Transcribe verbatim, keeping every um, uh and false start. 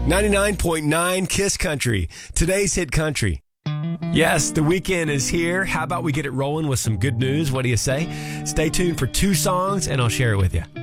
ninety-nine point nine Kiss Country, today's hit country. Yes, the weekend is here. How about we get it rolling with some good news? What do you say? Stay tuned for two songs and I'll share it with you.